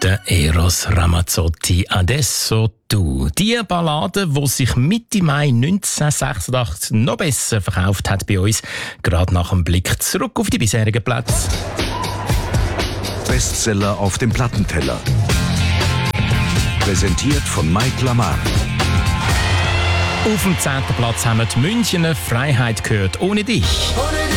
Der Eros Ramazzotti, «Adesso tu». Die Ballade, die sich Mitte Mai 1986 noch besser verkauft hat bei uns, gerade nach dem Blick zurück auf die bisherigen Plätze. Bestseller auf dem Plattenteller. Präsentiert von Mike Lamar. Auf dem 10. Platz haben wir die Münchner «Freiheit gehört ohne dich».